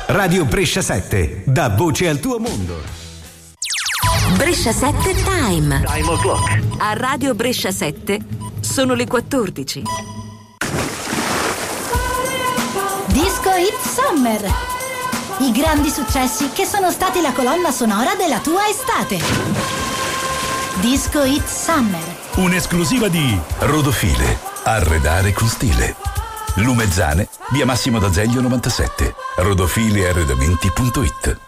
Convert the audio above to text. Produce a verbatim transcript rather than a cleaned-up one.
Radio Brescia sette dà voce al tuo mondo. Brescia sette Time. Time o'clock. A Radio Brescia sette sono le quattordici. Disco Hit Summer. I grandi successi che sono stati la colonna sonora della tua estate. Disco Hit Summer. Un'esclusiva di Rodofile. Arredare con stile. Lumezzane, via Massimo d'Azeglio novantasette. rodofile arredamenti punto it.